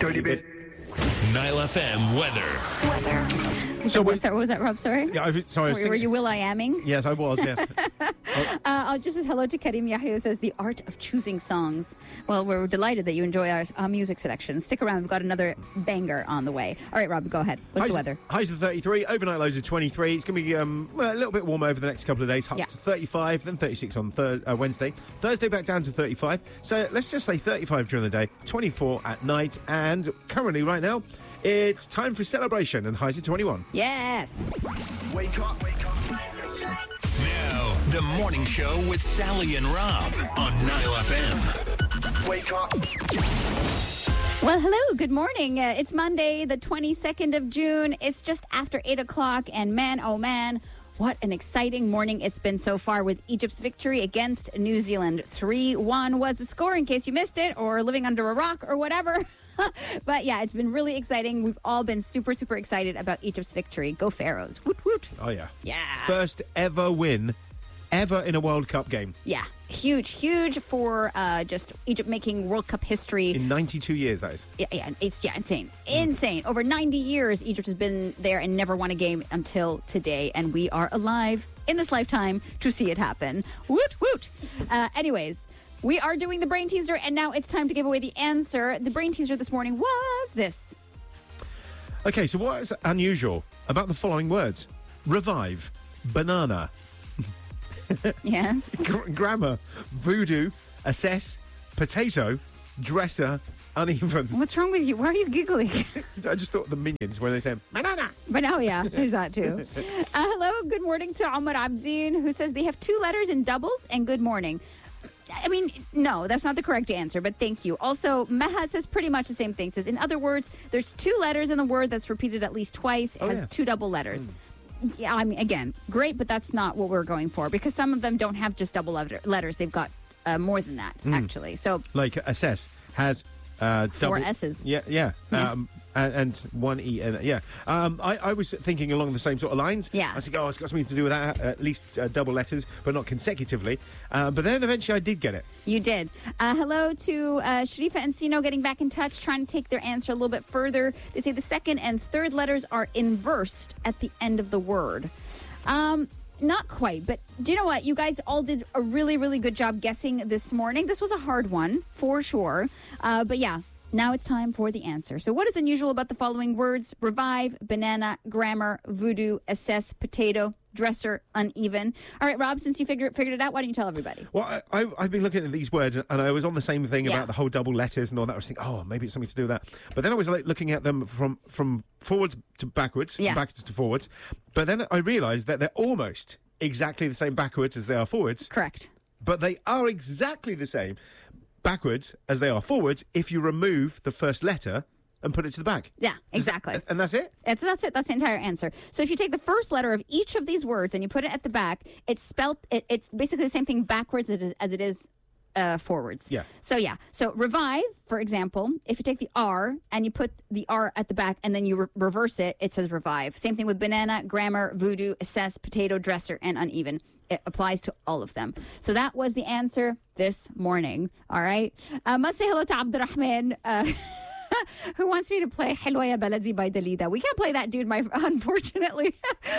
Dirty bit. Nile FM weather. So what was that, Rob? Sorry? Yeah, sorry. Were you Will.I.Aming? Yes, I was, yes. Just as hello to Karim Yahya, who says, the art of choosing songs. Well, we're delighted that you enjoy our music selection. Stick around. We've got another banger on the way. All right, Rob, go ahead. What's the weather? Highs of 33, overnight lows of 23. It's going to be a little bit warmer over the next couple of days. Up to 35, then 36 on Wednesday. Thursday back down to 35. So let's just say 35 during the day, 24 at night. And currently, right now, it's time for celebration and highs of 21. Yes. Wake up. Now, the morning show with Sally and Rob on Nile FM. Wake up. Well, hello, good morning. It's Monday, the 22nd of June. It's just after 8 o'clock, and man, oh man, what an exciting morning it's been so far with Egypt's victory against New Zealand. 3-1 was the score, in case you missed it, or living under a rock, or whatever. But yeah, it's been really exciting. We've all been super, super excited about Egypt's victory. Go Pharaohs. Woot, woot. Oh, yeah. Yeah. First ever win ever in a World Cup game. Yeah. Huge for just Egypt making World Cup history. In 92 years, that is. Yeah, it's insane. Insane. Over 90 years, Egypt has been there and never won a game until today. And we are alive in this lifetime to see it happen. Woot, woot. Anyways, we are doing the brain teaser, and now it's time to give away the answer. The brain teaser this morning was this. Okay, so what is unusual about the following words? Revive, banana, Yes. grammar, voodoo, assess, potato, dresser, uneven. What's wrong with you? Why are you giggling? I just thought of the Minions when they said banana. But oh yeah, there's that too. Hello, good morning to Omar Abdin, who says they have 2 letters in doubles, and good morning. I mean, no, that's not the correct answer, but thank you. Also, Meha says pretty much the same thing. Says, in other words, there's 2 letters in the word that's repeated at least twice. It has 2 double letters. Yeah, I mean, again, great, but that's not what we're going for, because some of them don't have just double letters. They've got more than that, actually. So, Like assess has 4 double S's. Yeah. And 1 E. I was thinking along the same sort of lines. Yeah. I was thinking, it's got something to do with that, at least double letters, but not consecutively. But then eventually I did get it. You did. Hello to Sharifa and Sino getting back in touch, trying to take their answer a little bit further. They say the second and third letters are inversed at the end of the word. Not quite, but do you know what? You guys all did a really, really good job guessing this morning. This was a hard one, for sure. But yeah, now it's time for the answer. So what is unusual about the following words? Revive, banana, grammar, voodoo, assess, potato, dresser, uneven. All right, Rob, since you figured it out, why don't you tell everybody? Well, I've been looking at these words, and I was on the same thing about the whole double letters and all that. I was thinking, maybe it's something to do with that. But then I was like looking at them from forwards to backwards, backwards to forwards. But then I realised that they're almost exactly the same backwards as they are forwards. Correct. But they are exactly the same backwards as they are forwards if you remove the first letter and put it to the back. Yeah, exactly. And that's it? That's it. That's the entire answer. So if you take the first letter of each of these words and you put it at the back, it's basically the same thing backwards as it is forwards. Yeah. So revive, for example, if you take the R and you put the R at the back and then you reverse it, it says revive. Same thing with banana, grammar, voodoo, assess, potato, dresser, and uneven. It applies to all of them. So that was the answer this morning. All right. Must say hello to Abdurrahman, who wants me to play Helwa Ya Baladi by Dalida. We can't play that, dude, unfortunately.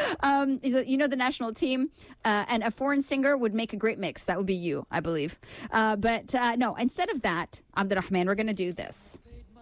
The national team, and a foreign singer would make a great mix. That would be you, I believe. But no, instead of that, Abdurrahman, we're going to do this.